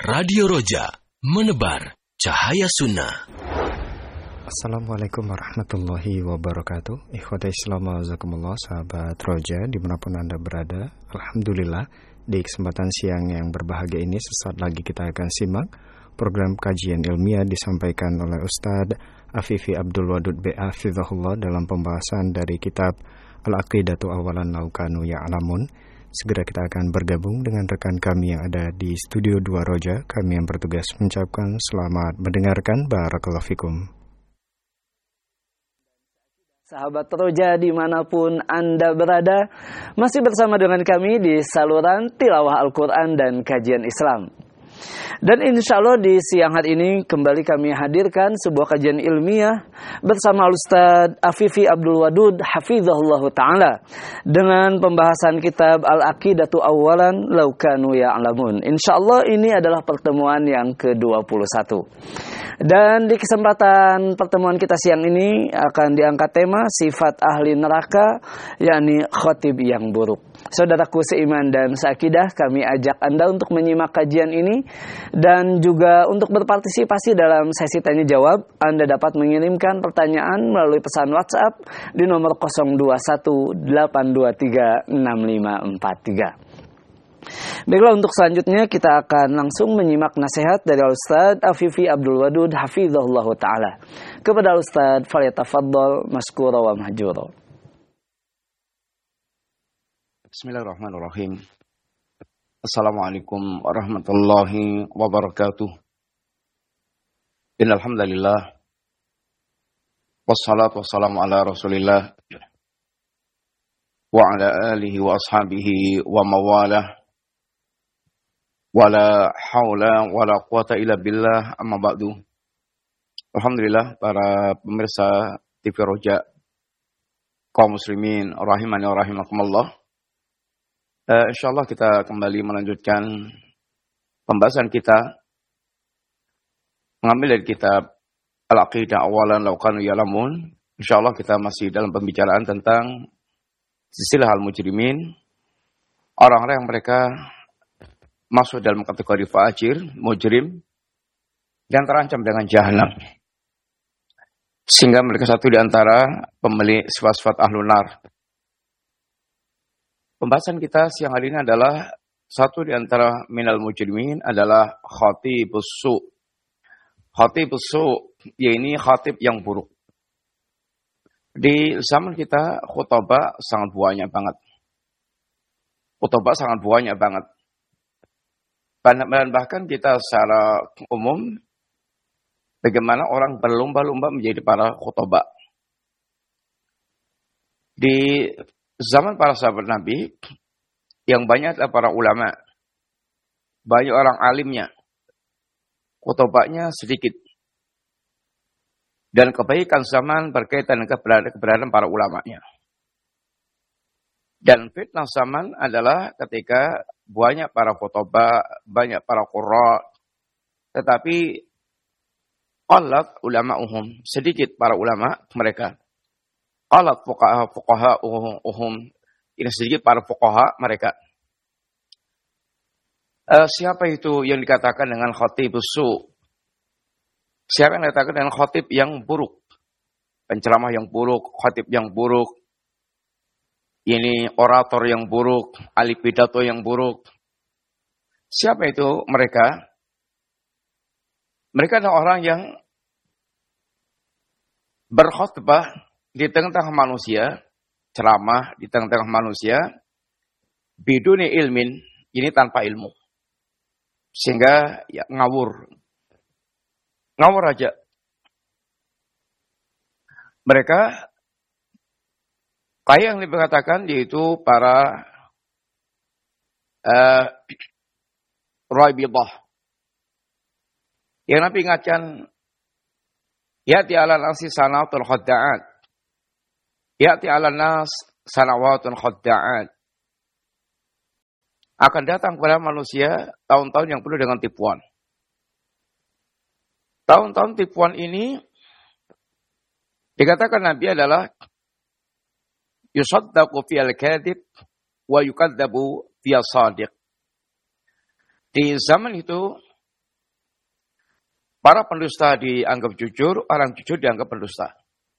Radio Roja, menebar cahaya sunnah. Assalamualaikum warahmatullahi wabarakatuh. Ikhwata Islam wazakumullah, sahabat Roja dimanapun Anda berada. Alhamdulillah, di kesempatan siang yang berbahagia ini sesaat lagi kita akan simak program kajian ilmiah disampaikan oleh Ustadz Afifi Abdul Wadud B.A. Hafizahullah dalam pembahasan dari kitab Al-Aqidatu Awalan Law Kanu Ya'lamun. Segera kita akan bergabung dengan rekan kami yang ada di Studio 2 Roja. Kami yang bertugas mengucapkan selamat mendengarkan. Barakallahu fikum. Sahabat Roja dimanapun Anda berada, masih bersama dengan kami di saluran tilawah Al-Quran dan kajian Islam. Dan insya Allah di siang hari ini kembali kami hadirkan sebuah kajian ilmiah bersama Ustadz Afifi Abdul Wadud Hafizahullah Ta'ala dengan pembahasan kitab Al-Aqidatu Awalan Law Kanu Ya'lamun. Insya Allah ini adalah pertemuan yang ke-21. Dan di kesempatan pertemuan kita siang ini akan diangkat tema sifat ahli neraka, yakni khotib yang buruk. Saudaraku seiman dan seakidah, kami ajak Anda untuk menyimak kajian ini dan juga untuk berpartisipasi dalam sesi tanya jawab. Anda dapat mengirimkan pertanyaan melalui pesan WhatsApp di nomor 0218236543. Baiklah, untuk selanjutnya kita akan langsung menyimak nasihat dari Ustadz Afifi Abdul Wadud Hafizahullah Ta'ala. Kepada Ustadz, falyatafaddal maskura wa mahjura. Bismillahirrahmanirrahim. Assalamualaikum warahmatullahi wabarakatuh. Innal hamdalillah wassalatu wassalamu ala Rasulillah wa ala alihi wa ashabihi wa mawalah. Wala haula wala quwata illa billah, amma ba'du. Alhamdulillah, para pemirsa TV Roja, kaum muslimin rahimani wa rahimakumullah. Insyaallah kita kembali melanjutkan pembahasan kita mengambil dari kitab Al-Aqidah Awalan Law Kanu Ya'lamun. Insyaallah kita masih dalam pembicaraan tentang silsilah al-mujrimin, orang-orang yang mereka masuk dalam kategori fajir, mujrim, dan terancam dengan jahanam. Sehingga mereka satu di antara pemilik sifat-sifat ahlun nar. Pembahasan kita siang hari ini adalah satu di antara minal mujrimin adalah khatibus su. Khatibus su, yaitu khatib yang buruk. Di zaman kita khutbah sangat banyak banget. Khutbah sangat banyak banget. Dan bahkan kita secara umum, bagaimana orang berlomba-lomba menjadi para khutbah. Di zaman para sahabat Nabi, yang banyak adalah para ulama. Banyak orang alimnya. Khutbahnya sedikit. Dan kebaikan zaman berkaitan dengan keberadaan para ulamanya. Dan fitnah zaman adalah ketika banyak para khutbah, banyak para qurra, tetapi qalat ulama'uhum, sedikit para ulama mereka. Qalat fuqaha'uhum, ini sedikit para fuqaha mereka. Siapa itu yang dikatakan dengan khatibus su? Siapa yang dikatakan dengan khatib yang buruk? Penceramah yang buruk, khatib yang buruk. Ini orator yang buruk, ahli pidato yang buruk. Siapa itu mereka? Mereka adalah orang yang berkhutbah di tengah-tengah manusia, ceramah di tengah-tengah manusia, biduni ilmin, ini tanpa ilmu. Sehingga ya, ngawur aja. Mereka kayak yang dikatakan yaitu para Raibidah. Yang Nabi ingatkan, ya'ti ala nasi sanawatul khadda'at. Ya'ti ala nas sanawatul khadda'at. Akan datang kepada manusia tahun-tahun yang penuh dengan tipuan. Tahun-tahun tipuan ini dikatakan Nabi adalah yusaddaqu fiyal kadhib wa yukadzabu fiyas shadiq. Di zaman itu Para pendusta dianggap jujur, orang jujur dianggap pendusta.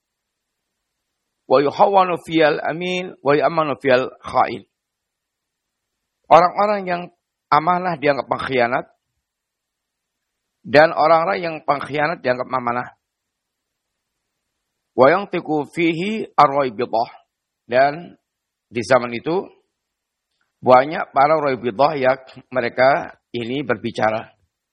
Wa yuhawwanu fiyal amin, wa yu'ammanu fiyal kha'in. Orang-orang yang amanah dianggap pengkhianat, dan orang-orang yang pengkhianat dianggap amanah. Wa yantiqu fihi ar-raibidah. Dan di zaman itu banyak para raibidah yang mereka ini berbicara.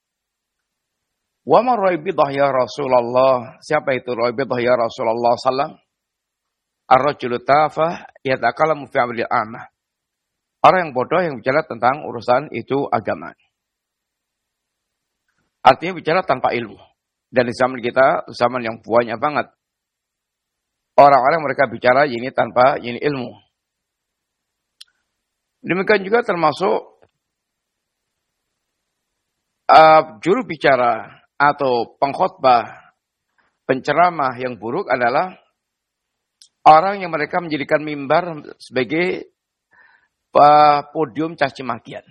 Wa ma raibidah ya Rasulullah? Siapa itu raibidah ya Rasulullah sallallahu? Ar-rajulu tafah yatakallamu fi amril amah. Orang yang bodoh yang bicara tentang urusan itu agama. Artinya bicara tanpa ilmu. Dan di zaman kita, zaman yang banyak banget. Orang-orang mereka bicara ini tanpa ini ilmu. Demikian juga termasuk juru bicara atau pengkhotbah, penceramah yang buruk adalah orang yang mereka menjadikan mimbar sebagai podium caci makian.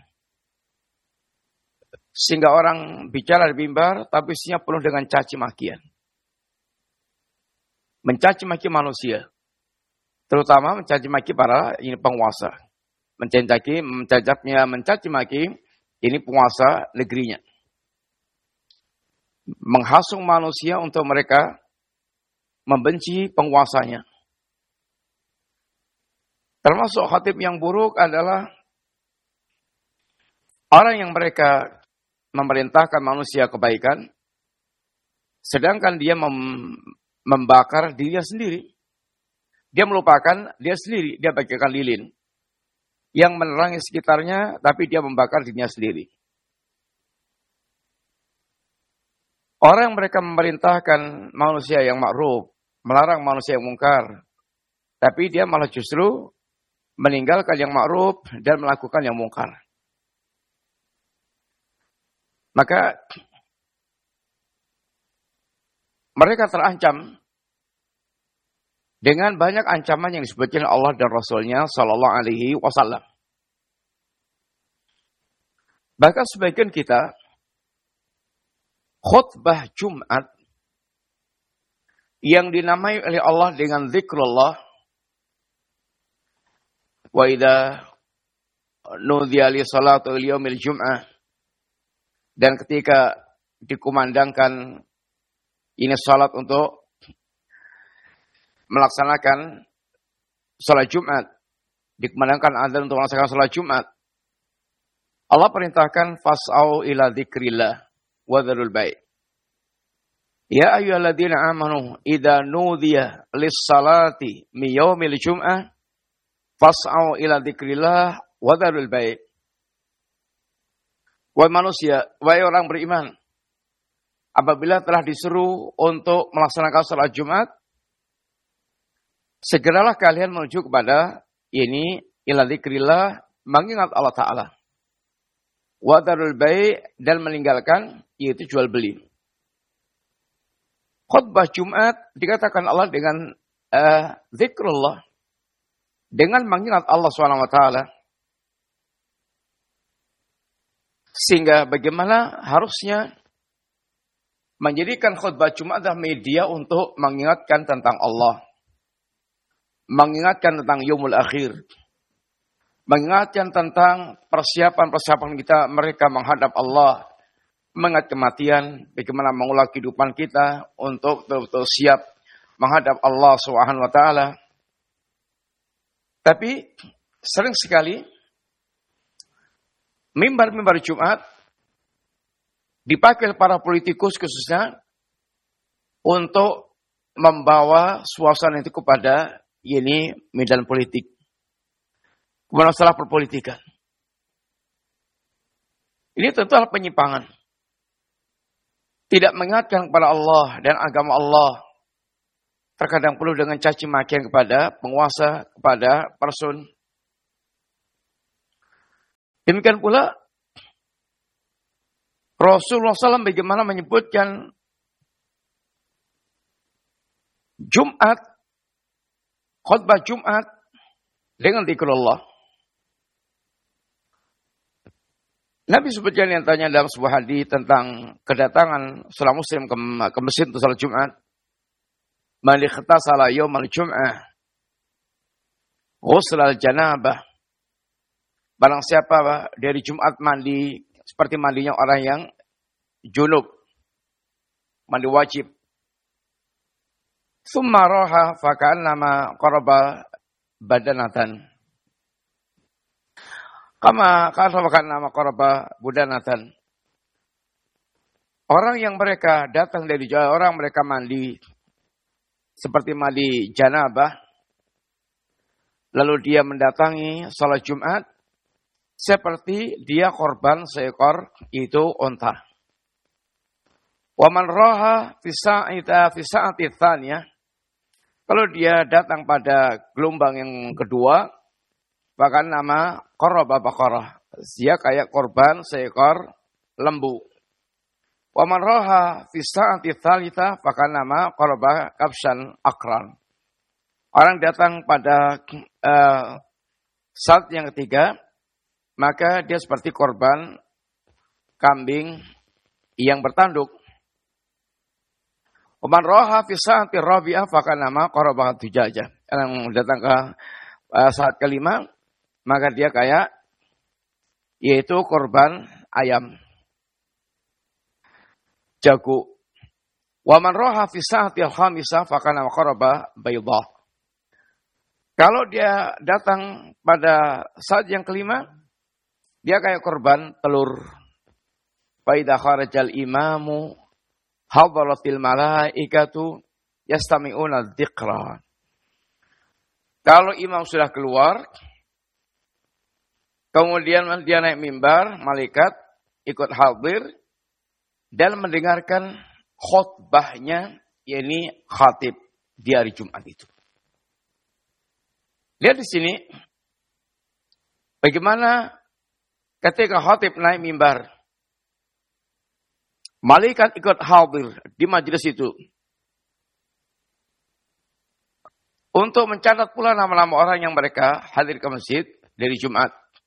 Sehingga orang bicara di mimbar tapi isinya penuh dengan caci makian. Mencaci maki manusia. Terutama mencaci maki para ini penguasa. Mencaci maki ini penguasa negerinya. Menghasung manusia untuk mereka membenci penguasanya. Termasuk khatib yang buruk adalah orang yang mereka memerintahkan manusia kebaikan, sedangkan dia membakar dirinya sendiri. Dia melupakan dia sendiri, dia bagaikan lilin yang menerangi sekitarnya, tapi dia membakar dirinya sendiri. Orang yang mereka memerintahkan manusia yang ma'ruf, melarang manusia yang mungkar, tapi dia malah justru meninggalkan yang ma'ruf dan melakukan yang mungkar. Maka mereka terancam dengan banyak ancaman yang disebutkan Allah dan Rasulnya Sallallahu Alaihi Wasallam. Bahkan sebagian kita khutbah Jumat yang dinamai oleh Allah dengan zikrullah. Wa idza nudiya li salati yaumil jum'ah. Dan ketika dikumandangkan ini salat untuk melaksanakan salat Jumat, dikumandangkan adzan untuk melaksanakan salat Jumat, Allah perintahkan fas'au ila dzikrillah wa dzarul bai'. Ya ayyuhalladzina amanu idza nudiya lis-salati min yaumil jum'ah fas'au ila dzikrillah wa dzarul bai'. Wahai manusia, wahai orang beriman, apabila telah disuruh untuk melaksanakan salat Jumat, segeralah kalian menuju kepada ini ila dzikrillah, mengingat Allah Ta'ala. Wa dzarul bai' dan meninggalkan yaitu jual beli. Khutbah Jumat dikatakan Allah dengan zikrullah, dengan mengingat Allah SWT. Sehingga bagaimana harusnya menjadikan khutbah Jumat adalah media untuk mengingatkan tentang Allah, mengingatkan tentang yaumul akhir, mengingatkan tentang persiapan-persiapan kita mereka menghadap Allah, mengingat kematian, bagaimana mengulang kehidupan kita untuk betul-betul siap menghadap Allah Subhanahu wa taala. Tapi sering sekali mimbar-mimbar Jumat dipakai para politikus khususnya untuk membawa suasana itu kepada ini medan politik, kepada masalah perpolitikan. Ini tentu adalah penyimpangan. Tidak mengingatkan kepada Allah dan agama Allah. Terkadang penuh dengan caci makian kepada penguasa, kepada person. Demikian pula Rasulullah SAW bagaimana menyebutkan Jumat, khutbah Jumat dengan zikrullah. Nabi sebutkan yang tanya dalam sebuah hadis tentang kedatangan seorang muslim ke masjid untuk salat Jumat. Man ikhtasala yaumal jum'ah ghusl janabah. Barang siapa dari Jumat mandi seperti mandinya orang yang junub, mandi wajib. Tsumma raha fa ka'annama qaraba badanatan. Kama katakan nama qaraba budanatan. Orang yang mereka datang dari jauh, orang mereka mandi seperti mandi janabah, lalu dia mendatangi salat Jumat seperti dia korban seekor itu unta. Wa man raha fi sa'ati tsaniyah. Kalau dia datang pada gelombang yang kedua, bahkan nama qaraba baqarah. Dia kayak korban seekor lembu. Wa man raha fi sa'ati tsalitsah, bahkan nama qaraba kabshan akran. Orang datang pada saat yang ketiga, maka dia seperti korban kambing yang bertanduk. Wa man raha fi sa'ati rabi'ah, bahkan nama qaraba tujajah. Yang datang ke saat kelima, maka dia kayak yaitu korban ayam jago. Wa man raha fi sa'atil khamisah fakana qaraba baydah. Kalau dia datang pada saat yang kelima, dia kayak korban telur. Fa idza kharajal imamu hadaratil malaikatu yastami'una dzikra. Kalau imam sudah keluar, kemudian dia naik mimbar, malaikat ikut hadir dan mendengarkan khutbahnya, yakni khatib di hari Jumat itu. Lihat di sini bagaimana ketika khatib naik mimbar, malaikat ikut hadir di majelis itu untuk mencatat pula nama-nama orang yang mereka hadir ke masjid dari Jumat.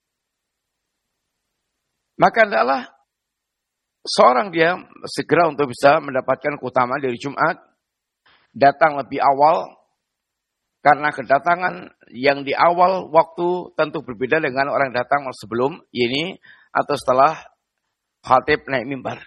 Maka adalah seorang dia segera untuk bisa mendapatkan keutamaan dari Jumat, datang lebih awal, karena kedatangan yang di awal waktu tentu berbeda dengan orang datang sebelum ini atau setelah khatib naik mimbar.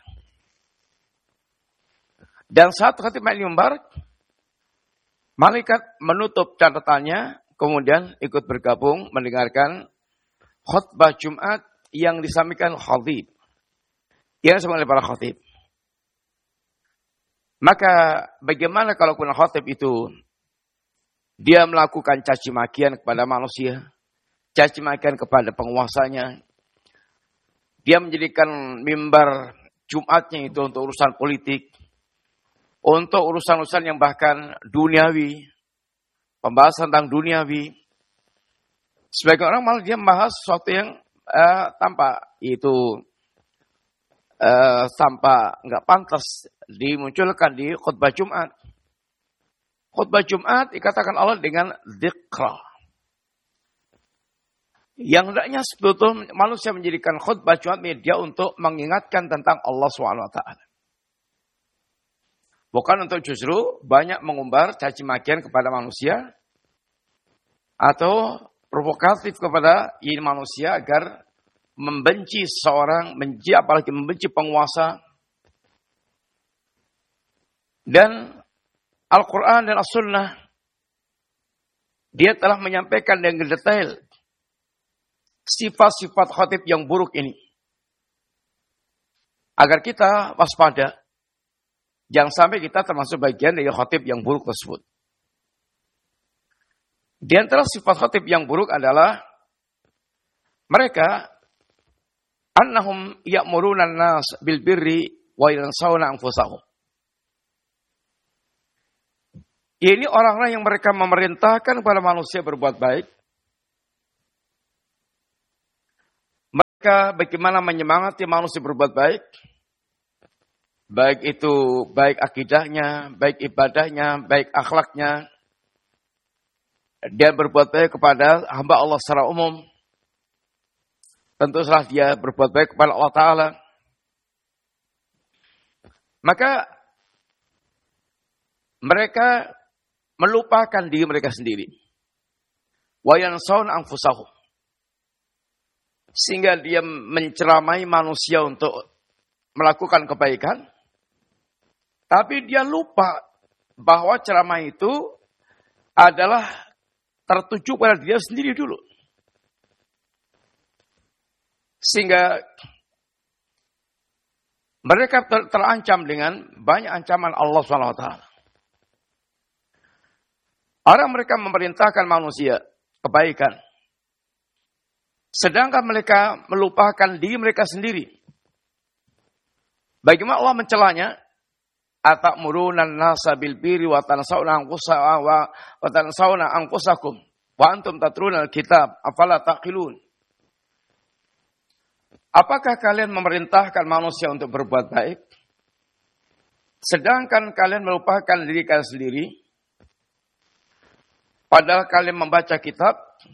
Dan saat khatib naik mimbar, malaikat menutup catatannya, kemudian ikut bergabung mendengarkan khutbah Jumat yang disampaikan khatib, yang disebut oleh para khatib. Maka bagaimana kalau khatib itu dia melakukan caci makian kepada manusia, caci makian kepada penguasanya, dia menjadikan mimbar Jumatnya itu untuk urusan politik, untuk urusan-urusan yang bahkan duniawi, pembahasan tentang duniawi. Sebagai orang malah dia membahas sesuatu yang tanpa itu tanpa nggak pantas dimunculkan di khutbah Jumat. Khutbah Jumat dikatakan Allah dengan dzikra. Yang hendaknya sebetulnya manusia menjadikan khutbah Jumat media untuk mengingatkan tentang Allah SWT. Bukan untuk justru banyak mengumbar caci makian kepada manusia atau provokatif kepada ini manusia agar membenci seorang, apalagi membenci penguasa. Dan Al-Quran dan As-Sunnah, dia telah menyampaikan dengan detail sifat-sifat khatib yang buruk ini. Agar kita waspada, jangan sampai kita termasuk bagian dari khatib yang buruk tersebut. Di antara sifat khatib yang buruk adalah mereka annahum ya'muruna an-nas bil birri wa yansawna anfusahum. Ini orang-orang yang mereka memerintahkan kepada manusia berbuat baik. Mereka bagaimana menyemangati manusia berbuat baik. Baik itu, baik akidahnya, baik ibadahnya, baik akhlaknya. Dan berbuat baik kepada hamba Allah secara umum. tentu salah dia berbuat baik kepada Allah Ta'ala. Maka mereka melupakan diri mereka sendiri. Wa yansawna anfusahum. Sehingga dia menceramai manusia untuk melakukan kebaikan. Tapi dia lupa bahwa ceramah itu adalah tertuju pada dia sendiri dulu. Sehingga mereka terancam dengan banyak ancaman Allah SWT. Orang mereka memerintahkan manusia kebaikan. Sedangkan mereka melupakan diri mereka sendiri. Bagaimana Allah mencelanya? Atamuruna an-nasa bil birri wa tansawna anfusakum wa antum tatluna al-kitab afala taqilun. Apakah kalian memerintahkan manusia untuk berbuat baik, sedangkan kalian melupakan diri kalian sendiri? Padahal kalian membaca kitab.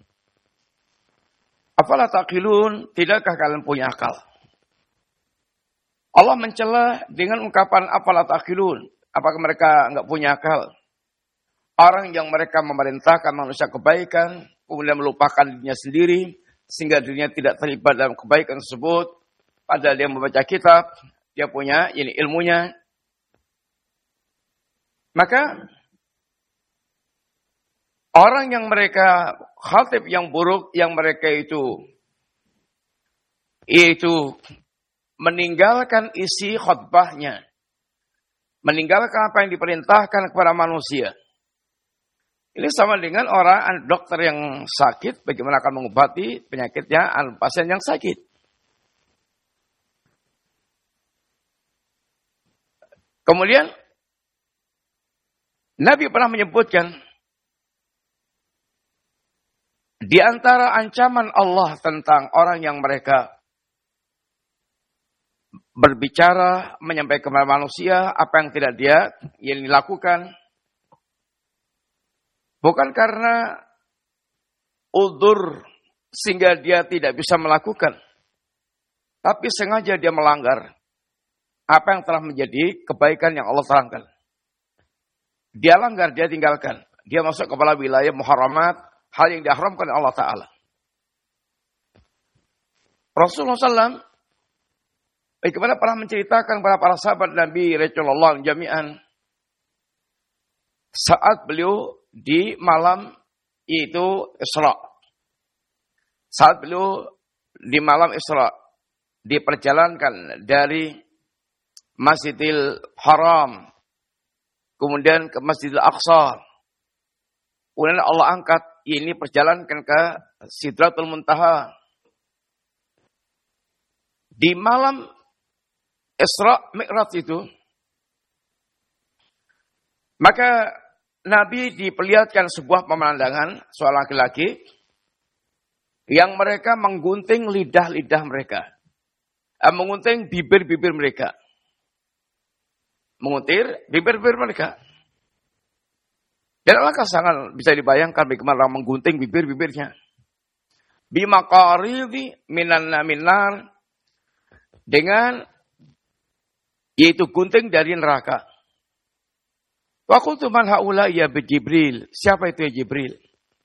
Afala taqilun, tidakkah kalian punya akal? Allah mencela dengan ungkapan afala taqilun. Apakah mereka enggak punya akal? Orang yang mereka memerintahkan manusia kebaikan, kemudian melupakan dirinya sendiri, sehingga dirinya tidak terlibat dalam kebaikan tersebut. Padahal dia membaca kitab, dia punya ilmunya. Maka orang yang mereka khatib yang buruk, yang mereka itu meninggalkan isi khutbahnya, meninggalkan apa yang diperintahkan kepada manusia. Ini sama dengan orang dokter yang sakit, bagaimana akan mengobati penyakitnya pasien yang sakit. Kemudian Nabi pernah menyebutkan di antara ancaman Allah tentang orang yang mereka berbicara, menyampaikan kepada manusia apa yang tidak dia yang dilakukan. Bukan karena udzur sehingga dia tidak bisa melakukan. Tapi sengaja dia melanggar apa yang telah menjadi kebaikan yang Allah terangkan. Dia langgar, dia tinggalkan. Dia masuk kepada wilayah muharramat, hal yang diharamkan oleh Allah Ta'ala. Rasulullah SAW bagaimana pernah menceritakan kepada para sahabat Nabi Rasulullah jami'an saat beliau di malam itu Isra. Saat beliau di malam Isra diperjalankan dari Masjidil Haram kemudian ke Masjidil Aqsa. Kemudian Allah angkat ini perjalankan ke Sidratul Muntaha. Di malam Isra Mi'raj itu maka Nabi diperlihatkan sebuah pemandangan seorang laki-laki yang mereka menggunting lidah-lidah mereka. Menggunting bibir-bibir mereka. Menguntir bibir-bibir mereka. Dan alangkah sangat bisa dibayangkan bagaimana orang menggunting bibir-bibirnya. Bimaqaridi minan nar, dengan yaitu gunting dari neraka. Wa qultu man haula ya Jibril. Siapa itu ya Jibril?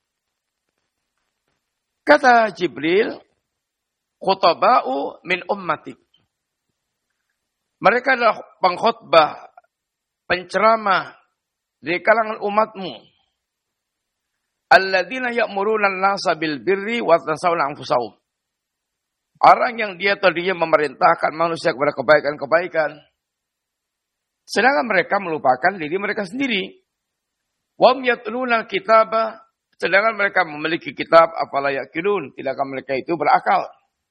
Kata Jibril, khutaba'u min ummatik. Mereka adalah pengkhutbah, penceramah di kalangan umatmu. Alladzina ya'muruna an-nasa bil birri wa tansawna anfusahum. Orang yang dia tadinya memerintahkan manusia kepada kebaikan-kebaikan, sedangkan mereka melupakan diri mereka sendiri. Wa yatluna kitaba, sedangkan mereka memiliki kitab, afala yaqilun, tidakkah mereka itu berakal?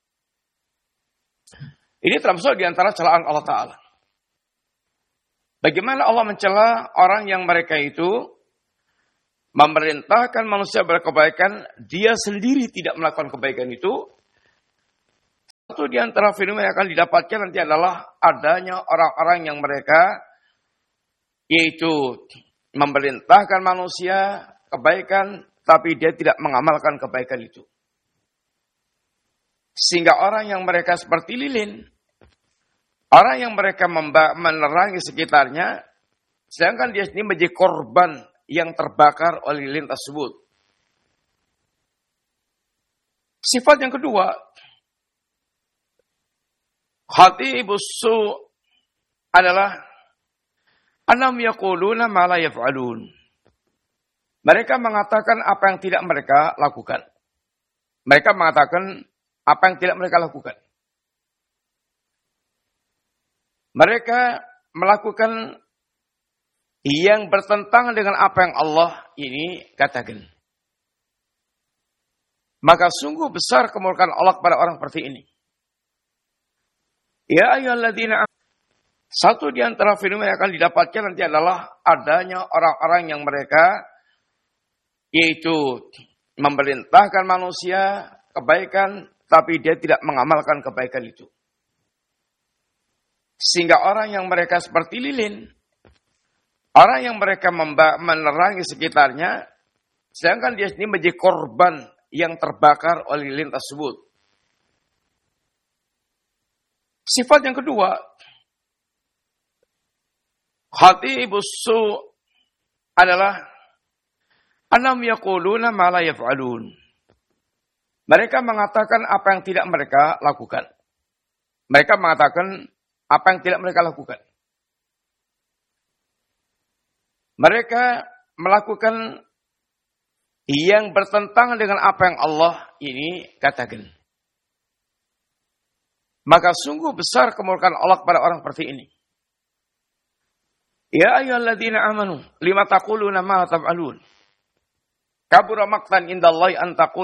Ini termasuk di antara celaan Allah Ta'ala. Bagaimana Allah mencela orang yang mereka itu memerintahkan manusia berkebaikan, dia sendiri tidak melakukan kebaikan itu. Satu di antara fenomena yang akan didapatkan nanti adalah adanya orang-orang yang mereka yaitu memerintahkan manusia kebaikan, tapi dia tidak mengamalkan kebaikan itu. Sehingga orang yang mereka seperti lilin, orang yang mereka menerangi sekitarnya, sedangkan dia sendiri menjadi korban yang terbakar oleh lilin tersebut. Sifat yang kedua, khatibus su' adalah annahum yaquluna ma la yaf'alun. Mereka mengatakan apa yang tidak mereka lakukan. Mereka mengatakan apa yang tidak mereka lakukan. Mereka melakukan yang bertentangan dengan apa yang Allah ini katakan. Maka sungguh besar kemurkaan Allah kepada orang seperti ini. Ya ayyuhalladzina amanu. Satu di antara fenomena yang akan didapatkan nanti adalah adanya orang-orang yang mereka yaitu memerintahkan manusia kebaikan, tapi dia tidak mengamalkan kebaikan itu. Sehingga orang yang mereka seperti lilin, orang yang mereka menerangi sekitarnya, sedangkan dia sendiri menjadi korban yang terbakar oleh lilin tersebut. Sifat yang kedua, khatibus su' adalah annahum yaquluna ma la yaf'alun. Mereka mengatakan apa yang tidak mereka lakukan. Mereka mengatakan apa yang tidak mereka lakukan. Mereka melakukan yang bertentangan dengan apa yang Allah ini katakan. Maka sungguh besar kemurkaan Allah kepada orang seperti ini. Ya ayyuhalladzina amanu lima taquluna ma la taf'alun. Kabura maqtan indallahi an taqul